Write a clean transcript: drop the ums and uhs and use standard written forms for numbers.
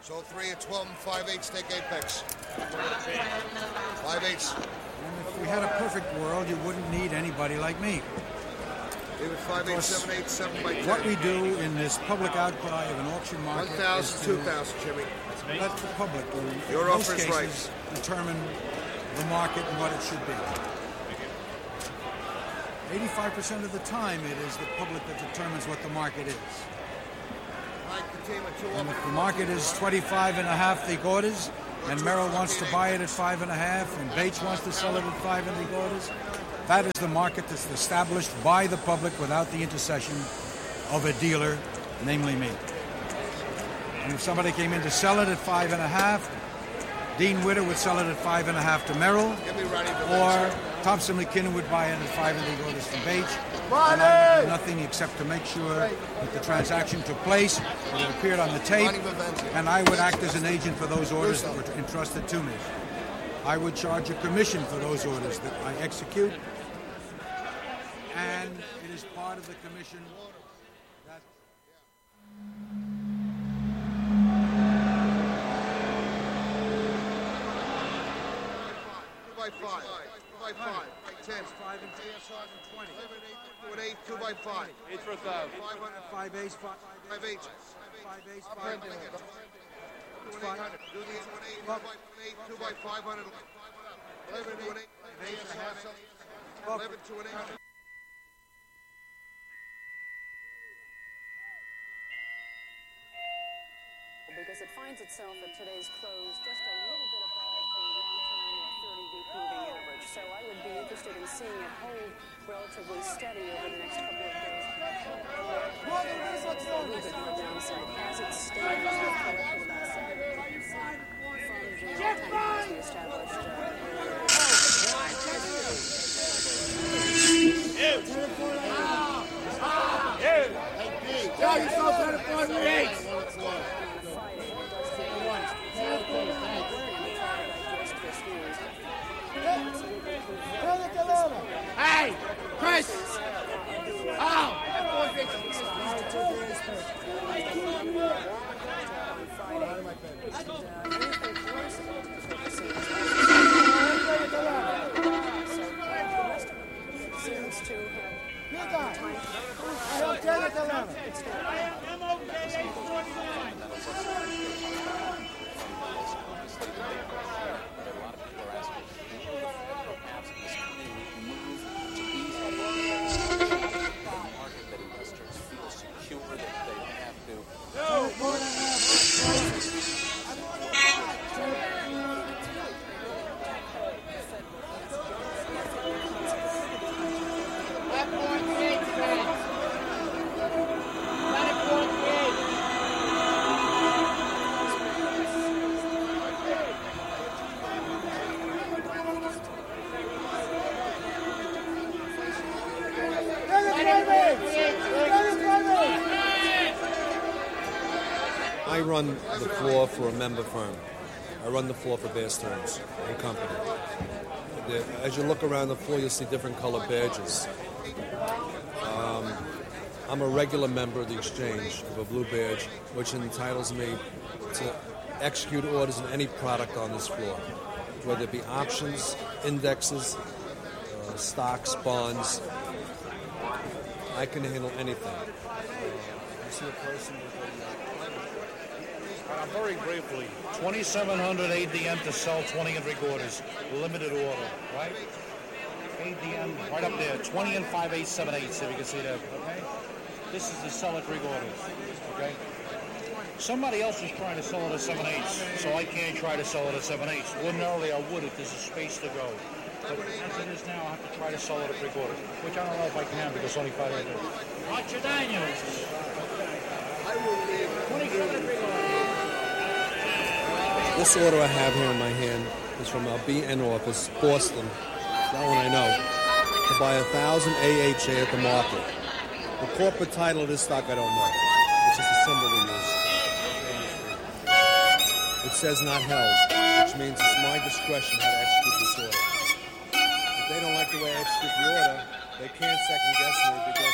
So 3 at 12 and 5/8 take Apex. 5/8. And if we had a perfect world, you wouldn't need anybody like me. David 5/8, 7/8, 7 by 10. What we do in this public outcry of an auction market 1,000, is 2,000, Jimmy. let the public, Your in most offer is cases, right. determine the market and what it should be. 85% of the time, it is the public that determines what the market is. And if the market is 25.5 three quarters, and Merrill wants to buy it at 5.5, and Bates wants to sell it at 5 three quarters, that is the market that's established by the public without the intercession of a dealer, namely me. And if somebody came in to sell it at 5.5, Dean Witter would sell it at 5.5 to Merrill, or Thompson McKinnon would buy it at 5 three quarters from Bates. And I would do nothing except to make sure that the transaction took place, that it appeared on the tape, and I would act as an agent for those orders that were entrusted to me. I would charge a commission for those orders that I execute, and it is part of the commission that... 2 by 5. 2 by 5. 10. 5 and 20. 2 and 8, 2 by 5. 8 for 1,000. 5 ace, 5 5 8. 5 ace, 5 5 8. 2 and 8. Do the 8 by 8. 2 by 500. 11 2 and 8. 11 2 and 8. Because it finds itself at today's close just a little bit above the long-term or 30-week moving average. So I would be interested in seeing it hold relatively steady over the next couple of days. A little bit more downside as it stands. We've collected about 7% from the all-time highs we established Hey, Chris! Oh! Seems to have time. I run the floor for a member firm. I run the floor for Bear Stearns and Company. As you look around the floor, you'll see different color badges. I'm a regular member of the exchange of a blue badge, which entitles me to execute orders in any product on this floor, whether it be options, indexes, stocks, bonds. I can handle anything. You see a person with Very briefly, 2,700 ADM to sell 20 and 3 quarters, limited order, right? ADM right up there, 20 and 5 8 7 8, so you can see that, okay? This is the sell at 3 quarters, okay? Somebody else is trying to sell it at 7 8, so I can't try to sell it at 7 8. Ordinarily I would if there's a space to go. But as it is now, I have to try to sell it at 3 quarters, which I don't know if I can because it's only 5 8. Archer Daniels. I will leave 27 and 3 quarters. This order I have here in my hand is from our BN office, Boston. That one I know. To buy 1,000 AHA at the market. The corporate title of this stock I don't know. It's just a symbol we use. It says not held, which means it's my discretion how to execute this order. If they don't like the way I execute the order, they can't second guess me because